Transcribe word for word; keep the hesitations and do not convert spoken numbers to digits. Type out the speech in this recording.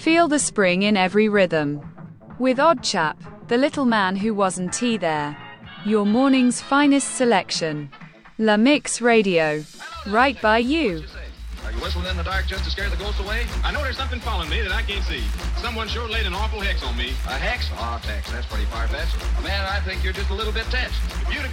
Feel the spring in every rhythm. With Oddchap, the little man who wasn't he there. Your morning's finest selection. La Mix Radio. Right by you. Are you whistling in the dark just to scare the ghosts away? I know there's something following me that I can't see. Someone sure laid an awful hex on me. A hex? Oh, Tex, that's pretty far-fetched. Man, I think you're just a little bit tense. If you'd have